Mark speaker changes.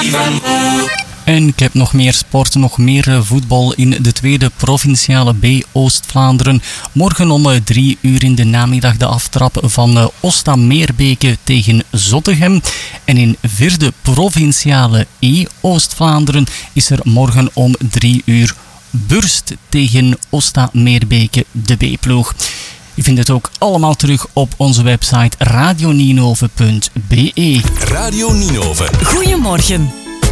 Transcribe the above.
Speaker 1: En ik heb nog meer sport, nog meer voetbal in de tweede provinciale B Oost-Vlaanderen. Morgen om 3 uur in de namiddag de aftrap van Osta Meerbeke tegen Zottegem. En in vierde provinciale E Oost-Vlaanderen is er morgen om 3 uur Burst tegen Osta Meerbeke, de B-ploeg. Je vindt het ook allemaal terug op onze website radioninove.be.
Speaker 2: Radio Ninove.
Speaker 3: Goedemorgen.